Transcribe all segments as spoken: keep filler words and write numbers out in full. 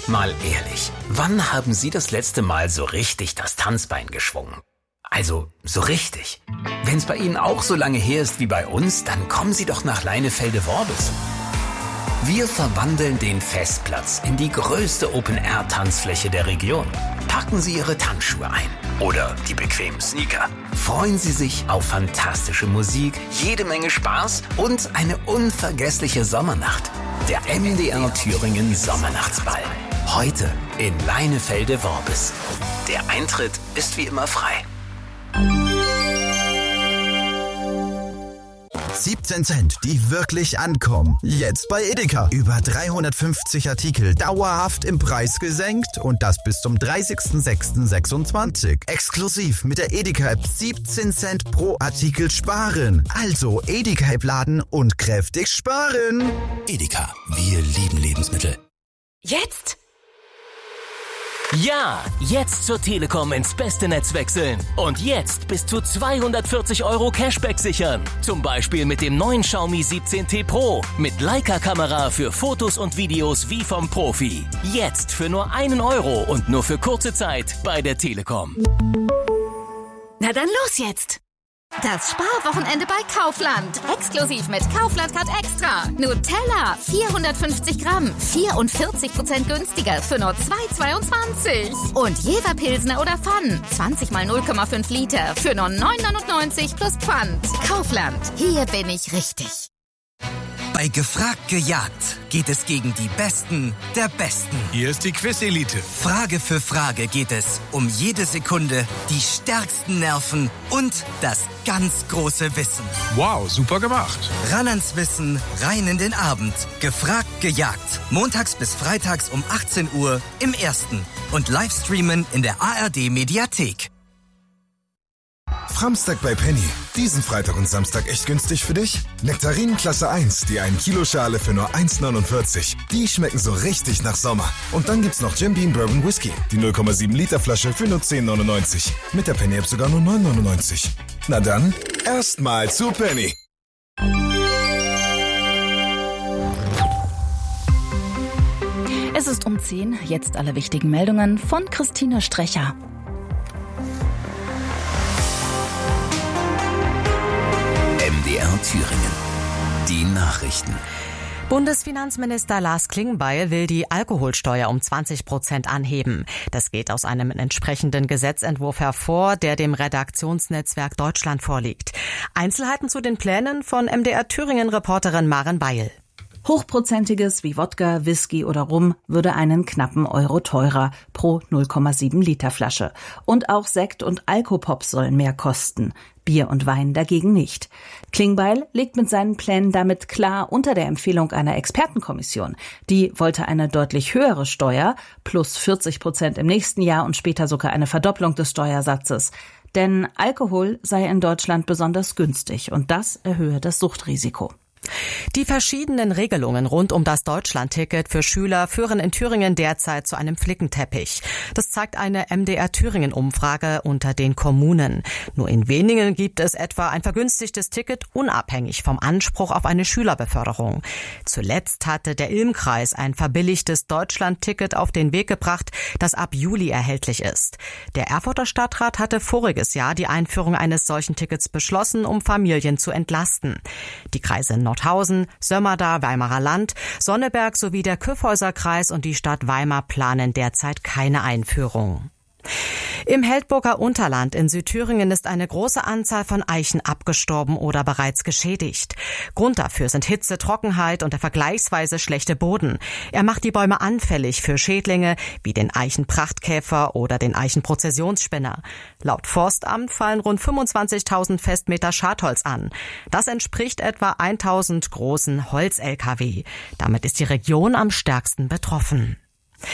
Mal ehrlich, wann haben Sie das letzte Mal so richtig das Tanzbein geschwungen? Also, so richtig. Wenn es bei Ihnen auch so lange her ist wie bei uns, dann kommen Sie doch nach Leinefelde-Worbis. Wir verwandeln den Festplatz in die größte Open-Air-Tanzfläche der Region. Packen Sie Ihre Tanzschuhe ein oder die bequemen Sneaker. Freuen Sie sich auf fantastische Musik, jede Menge Spaß und eine unvergessliche Sommernacht. Der M D R Thüringen Sommernachtsball. Heute in Leinefelde-Worbis. Der Eintritt ist wie immer frei. siebzehn Cent, die wirklich ankommen. Jetzt bei Edeka. Über dreihundertfünfzig Artikel dauerhaft im Preis gesenkt und das bis zum dreißigsten sechsten sechsundzwanzig. Exklusiv mit der Edeka-App siebzehn Cent pro Artikel sparen. Also Edeka-App laden und kräftig sparen. Edeka, wir lieben Lebensmittel. Jetzt? Ja, jetzt zur Telekom ins beste Netz wechseln. Und jetzt bis zu zweihundertvierzig Euro Cashback sichern. Zum Beispiel mit dem neuen Xiaomi siebzehn T Pro. Mit Leica-Kamera für Fotos und Videos wie vom Profi. Jetzt für nur einen Euro und nur für kurze Zeit bei der Telekom. Na dann los jetzt! Das Sparwochenende bei Kaufland. Exklusiv mit Kaufland Card Extra. Nutella, vierhundertfünfzig Gramm, vierundvierzig Prozent günstiger für nur zwei Euro zweiundzwanzig. Und Jever Pilsner oder Pfann, zwanzig mal null Komma fünf Liter für nur neun Euro neunundneunzig plus Pfand. Kaufland, hier bin ich richtig. Bei Gefragt gejagt geht es gegen die Besten der Besten. Hier ist die Quiz-Elite. Frage für Frage geht es um jede Sekunde, die stärksten Nerven und das ganz große Wissen. Wow, super gemacht. Ran ans Wissen, rein in den Abend. Gefragt gejagt. Montags bis freitags um achtzehn Uhr im Ersten. Und Livestreamen in der A R D-Mediathek. Framstag bei Penny. Diesen Freitag und Samstag echt günstig für dich? Nektarinen Klasse eins, die ein Kilo Schale für nur eins neunundvierzig. Die schmecken so richtig nach Sommer. Und dann gibt's noch Jim Beam Bourbon Whisky. Die null Komma sieben Liter Flasche für nur zehn neunundneunzig. Mit der Penny App sogar nur neun neunundneunzig. Na dann, erstmal zu Penny. Es ist um zehn. Jetzt alle wichtigen Meldungen von Christine Strecher. M D R Thüringen. Die Nachrichten. Bundesfinanzminister Lars Klingbeil will die Alkoholsteuer um zwanzig Prozent anheben. Das geht aus einem entsprechenden Gesetzentwurf hervor, der dem Redaktionsnetzwerk Deutschland vorliegt. Einzelheiten zu den Plänen von M D R Thüringen-Reporterin Maren Beil. Hochprozentiges wie Wodka, Whisky oder Rum würde einen knappen Euro teurer pro null Komma sieben Liter Flasche. Und auch Sekt und Alkopops sollen mehr kosten. Bier und Wein dagegen nicht. Klingbeil liegt mit seinen Plänen damit klar unter der Empfehlung einer Expertenkommission. Die wollte eine deutlich höhere Steuer, plus vierzig Prozent im nächsten Jahr und später sogar eine Verdopplung des Steuersatzes. Denn Alkohol sei in Deutschland besonders günstig und das erhöhe das Suchtrisiko. Die verschiedenen Regelungen rund um das Deutschlandticket für Schüler führen in Thüringen derzeit zu einem Flickenteppich. Das zeigt eine M D R Thüringen-Umfrage unter den Kommunen. Nur in wenigen gibt es etwa ein vergünstigtes Ticket, unabhängig vom Anspruch auf eine Schülerbeförderung. Zuletzt hatte der Ilm-Kreis ein verbilligtes Deutschlandticket auf den Weg gebracht, das ab Juli erhältlich ist. Der Erfurter Stadtrat hatte voriges Jahr die Einführung eines solchen Tickets beschlossen, um Familien zu entlasten. Die Kreise Nordhausen, Sömmerda, Weimarer Land, Sonneberg sowie der Kyffhäuser-Kreis und die Stadt Weimar planen derzeit keine Einführung. Im Heldburger Unterland in Südthüringen ist eine große Anzahl von Eichen abgestorben oder bereits geschädigt. Grund dafür sind Hitze, Trockenheit und der vergleichsweise schlechte Boden. Er macht die Bäume anfällig für Schädlinge wie den Eichenprachtkäfer oder den Eichenprozessionsspinner. Laut Forstamt fallen rund fünfundzwanzigtausend Festmeter Schadholz an. Das entspricht etwa tausend großen Holz-L K W. Damit ist die Region am stärksten betroffen.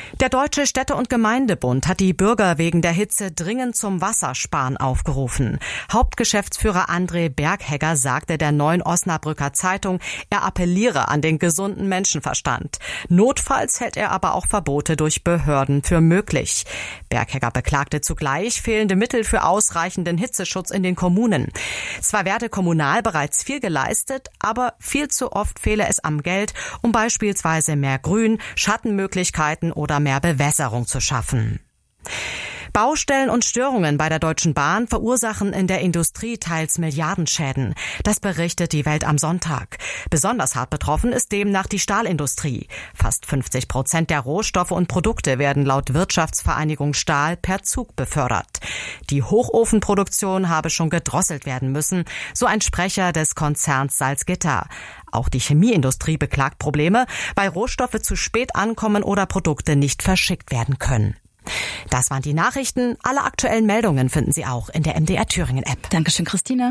Der Deutsche Städte- und Gemeindebund hat die Bürger wegen der Hitze dringend zum Wassersparen aufgerufen. Hauptgeschäftsführer André Berghegger sagte der Neuen Osnabrücker Zeitung, er appelliere an den gesunden Menschenverstand. Notfalls hält er aber auch Verbote durch Behörden für möglich. Berghegger beklagte zugleich fehlende Mittel für ausreichenden Hitzeschutz in den Kommunen. Zwar werde kommunal bereits viel geleistet, aber viel zu oft fehle es am Geld, um beispielsweise mehr Grün, Schattenmöglichkeiten oder mehr Bewässerung zu schaffen. Baustellen und Störungen bei der Deutschen Bahn verursachen in der Industrie teils Milliardenschäden. Das berichtet die Welt am Sonntag. Besonders hart betroffen ist demnach die Stahlindustrie. Fast fünfzig Prozent der Rohstoffe und Produkte werden laut Wirtschaftsvereinigung Stahl per Zug befördert. Die Hochofenproduktion habe schon gedrosselt werden müssen, so ein Sprecher des Konzerns Salzgitter. Auch die Chemieindustrie beklagt Probleme, weil Rohstoffe zu spät ankommen oder Produkte nicht verschickt werden können. Das waren die Nachrichten. Alle aktuellen Meldungen finden Sie auch in der M D R Thüringen App. Dankeschön, Christine.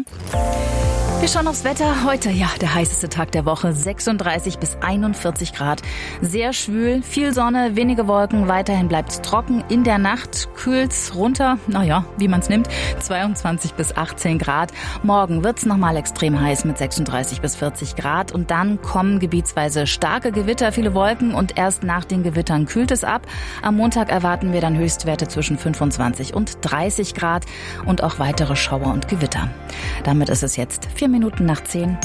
Wir schauen aufs Wetter. Heute, ja, der heißeste Tag der Woche. sechsunddreißig bis einundvierzig Grad. Sehr schwül, viel Sonne, wenige Wolken. Weiterhin bleibt's trocken. In der Nacht kühlt's runter. Naja, wie man's nimmt. zweiundzwanzig bis achtzehn Grad. Morgen wird's nochmal extrem heiß mit sechsunddreißig bis vierzig Grad. Und dann kommen gebietsweise starke Gewitter, viele Wolken. Und erst nach den Gewittern kühlt es ab. Am Montag erwarten wir dann Höchstwerte zwischen fünfundzwanzig und dreißig Grad. Und auch weitere Schauer und Gewitter. Damit ist es jetzt vier Minuten nach zehn.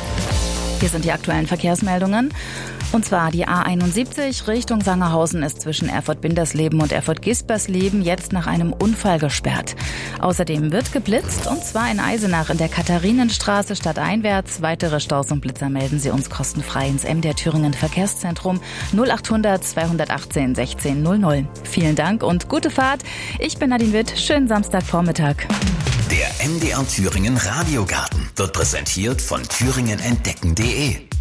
Hier sind die aktuellen Verkehrsmeldungen. Und zwar die A einundsiebzig Richtung Sangerhausen ist zwischen Erfurt-Bindersleben und Erfurt-Gispersleben jetzt nach einem Unfall gesperrt. Außerdem wird geblitzt, und zwar in Eisenach in der Katharinenstraße stadteinwärts. Weitere Staus und Blitzer melden Sie uns kostenfrei ins M D R Thüringen Verkehrszentrum null achthundert zweihundertachtzehn sechzehn null null. Vielen Dank und gute Fahrt. Ich bin Nadine Witt. Schönen Samstagvormittag. Der M D R Thüringen Radiogarten wird präsentiert von thüringen entdecken punkt de.